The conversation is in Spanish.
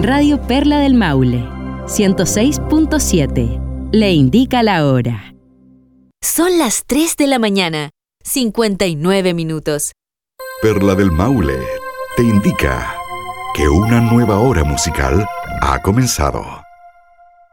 Radio Perla del Maule, 106.7. Le indica la hora. Son las 3 de la mañana, 59 minutos. Perla del Maule te indica que una nueva hora musical ha comenzado.